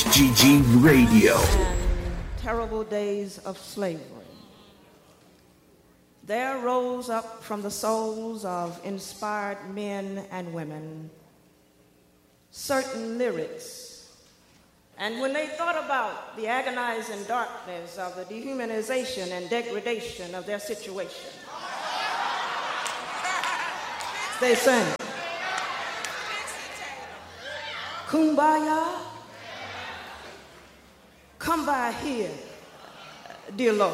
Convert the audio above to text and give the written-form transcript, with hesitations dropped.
HGG Radio. And terrible days of slavery. There rose up from the souls of inspired men and women certain lyrics. And when they thought about the agonizing darkness of the dehumanization and degradation of their situation, they sang, Kumbaya, come by here, dear Lord.